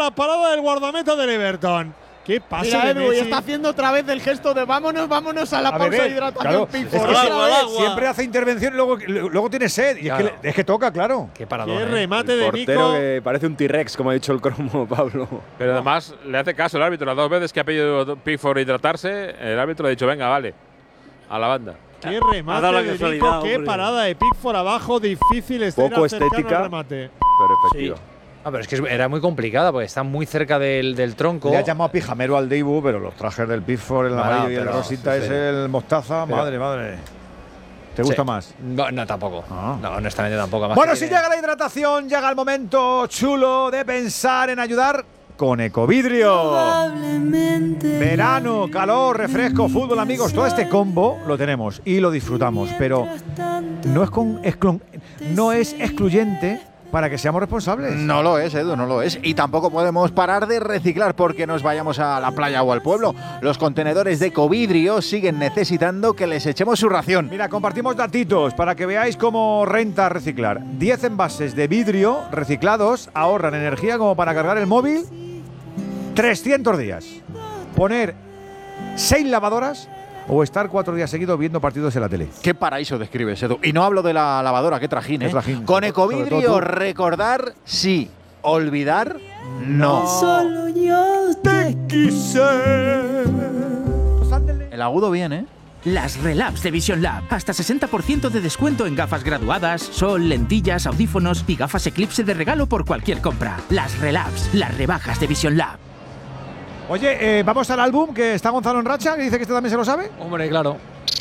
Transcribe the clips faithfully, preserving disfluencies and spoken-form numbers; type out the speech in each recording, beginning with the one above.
la parada del guardameta del Everton. ¿Qué pasa? Mira, Edu, y está haciendo otra vez el gesto de vámonos, vámonos a la A pausa beber, de hidratación. claro, Pickford. es que Otra vez. siempre hace intervención y luego, luego tiene sed. Y Claro. es, que, le- es que toca, claro. Qué paradón. Qué ¿eh? remate El de portero Nico. que parece un T-Rex, como ha dicho el cromo Pablo. Pero además le hace caso el árbitro. Las dos veces que ha pedido Pickford hidratarse, el árbitro ha dicho, venga, vale, a la banda. Qué Ha dado remate la de casualidad, Nico. Qué hombre. parada de Pickford abajo. Difícil estar Poco cercano estética. al remate. Pero efectiva. Ah, pero es que era muy complicada porque está muy cerca del, del tronco. Le ha llamado pijamero al Deibu, pero los trajes del Pickford, el Bueno, amarillo y el pero- rosita sí, es sí. el mostaza. Pero- madre, madre. ¿Te Sí. gusta más? No, no, tampoco. Ah. No, honestamente tampoco. Más Bueno, que si tiene- llega la hidratación, llega el momento chulo de pensar en ayudar con Ecovidrio. Verano, calor, refresco, fútbol, amigos, todo este combo lo tenemos y lo disfrutamos, pero no es, con, exclu- no es excluyente para que seamos responsables. No lo es, Edu, no lo es. Y tampoco podemos parar de reciclar porque nos vayamos a la playa o al pueblo. Los contenedores de Ecovidrio siguen necesitando que les echemos su ración. Mira, compartimos datitos para que veáis cómo renta reciclar. diez envases de vidrio reciclados ahorran energía como para cargar el móvil trescientos días. Poner seis lavadoras o estar cuatro días seguidos viendo partidos en la tele. Qué paraíso describes, Edu. Y no hablo de la lavadora, qué trajín, ¿eh? Qué trajín. Con Sobre todo Ecovidrio, tú. recordar sí, olvidar no. Solo yo te El agudo bien, ¿eh? Las Relabs de Vision Lab. Hasta sesenta por ciento de descuento en gafas graduadas, sol, lentillas, audífonos y gafas Eclipse de regalo por cualquier compra. Las Relabs, las rebajas de Vision Lab. Oye, eh, vamos al álbum, que está Gonzalo en racha, que dice que este también se lo sabe. Hombre, claro.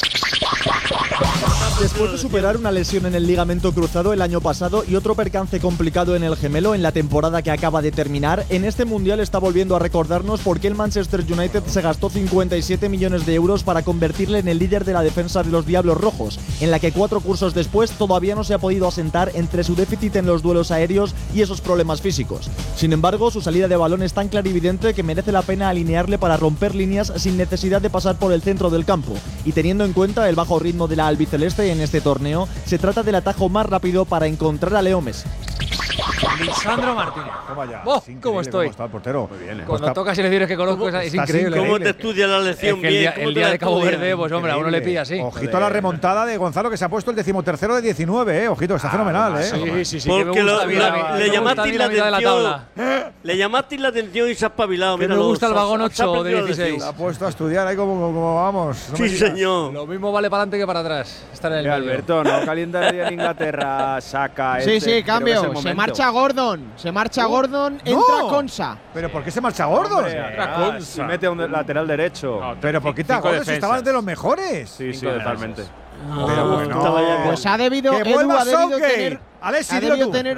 Después de superar una lesión en el ligamento cruzado el año pasado y otro percance complicado en el gemelo en la temporada que acaba de terminar, en este mundial está volviendo a recordarnos por qué el Manchester United se gastó cincuenta y siete millones de euros para convertirle en el líder de la defensa de los Diablos Rojos, en la que cuatro cursos después todavía no se ha podido asentar entre su déficit en los duelos aéreos y esos problemas físicos. Sin embargo, su salida de balón es tan clarividente que merece la pena alinearle para romper líneas sin necesidad de pasar por el centro del campo, y teniendo en cuenta el bajo ritmo de la albiceleste en este torneo, se trata del atajo más rápido para encontrar a Leo Messi. Lisandro Martínez. Toma ya. Oh, Es increíble ¿cómo estoy? está el portero. Muy bien, ¿eh? Cuando Está- tocas selecciones que conozco es, es estás increíble. ¿Cómo ¿eh? te estudia la lección Es que el bien? día, ¿Cómo el te día la de Cabo estudian? Verde, pues hombre, a uno le pilla así. Ojito a la remontada de Gonzalo, que se ha puesto el decimotercero de diecinueve, eh. Ojito, está fenomenal, eh. Sí, sí, sí. que me Porque gusta lo- a mí la- la- le me gusta llamaste a mí la mitad de la atención. tabla. Le llamaste la atención y se ha espabilado. Que me míralo, gusta el se ha- vagón se ha ocho de aprendido la dieciséis. lección. Se ha puesto a estudiar ahí como, como vamos. No me Sí, digas. señor. Lo mismo vale para adelante que para atrás. Estar en el Mira, medio. Alberto, no calienta nadie en Inglaterra, saca Sí, este, sí, creo que es cambio. el Se momento. marcha Gordon. Se marcha Gordon, entra ¡No! Consa. ¿Pero por qué se marcha Gordo? Hombre, ah, si mete a un lateral derecho. No, ¿Pero por qué te cinco Gordo si defensas. estaban de los mejores? Sí, sí, Cinco totalmente. Ah, Pero bueno. estaba ya- Pues ha debido, ¡Que Edu vuelva ha debido Southgate! tener, Alexi, ha dilo debido tú. tener,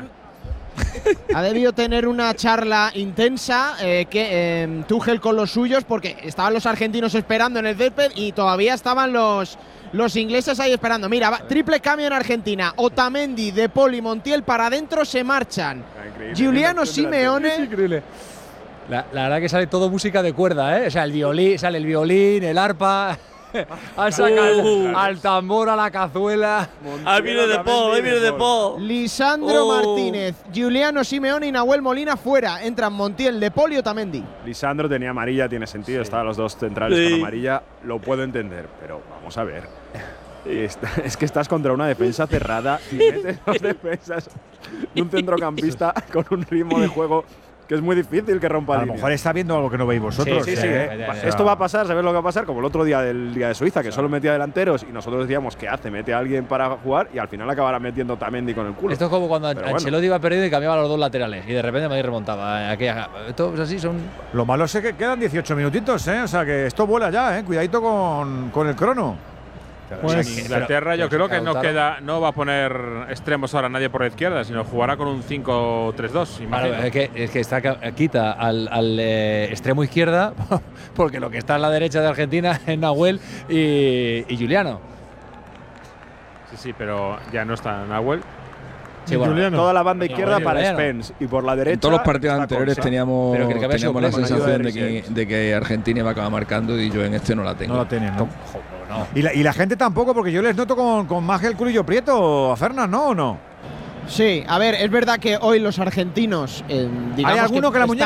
ha debido tener una charla intensa eh, que eh, Tuchel con los suyos, porque estaban los argentinos esperando en el césped y todavía estaban los los ingleses ahí esperando. Mira, va- triple cambio en Argentina. Otamendi, De Paul y Montiel para adentro se marchan. Increíble. Giuliano Simeone. Increíble. La, la verdad que sale todo música de cuerda, ¿eh? O sea, el violín, sale el violín, el arpa. Han sacado Uh. al tambor, a la cazuela. Ahí viene De Paul, ahí viene De Paul. Lisandro Oh. Martínez, Giuliano Simeone y Nahuel Molina fuera. Entran Montiel, De Paul y Otamendi. Lisandro tenía amarilla, tiene sentido, estaban los dos centrales Sí. con amarilla, lo puedo entender, pero vamos a ver. Está- es que estás contra una defensa cerrada y metes dos defensas de un centrocampista con un ritmo de juego que es muy difícil que rompa A lo línea. mejor está viendo algo que no veis vosotros. Sí, sí, sí. ¿eh? ya, ya, ya. Esto va a pasar, ¿sabes lo que va a pasar? Como el otro día del Día de Suiza, que solo metía delanteros y nosotros decíamos que hace, mete a alguien para jugar y al final acabará metiendo Tamendi con el culo. Esto es como cuando Pero bueno. Ancelotti iba perdido y cambiaba los dos laterales y de repente me remontaba. Aquella, todos así son. Lo malo es que quedan dieciocho minutitos, ¿eh? O sea que esto vuela ya, ¿eh? Cuidadito con, con el crono. Pues Inglaterra yo creo que no Lautaro. queda, no va a poner extremos ahora nadie por la izquierda, sino jugará con un cinco tres dos. Claro, es que, es que está, quita al, al eh, extremo izquierda porque lo que está en la derecha de Argentina es Nahuel y, y Giuliano. Sí, sí, pero ya no está Nahuel. Sí, bueno, Giuliano. Toda la banda izquierda Nahuel y para Giuliano. Spence y por la derecha. En todos los partidos está anteriores Consa. teníamos, Pero que el que había sido teníamos la Play con sensación de ayuda de que, Riquelme. de que Argentina iba a acabar marcando y yo en este no la tengo. No lo tienen, ¿no? no. Y la, y la gente tampoco, porque yo les noto con, con más el culillo prieto a Fernan, ¿no? ¿O no? Sí, a ver, es verdad que hoy los argentinos, eh, digamos ¿Hay alguno que la están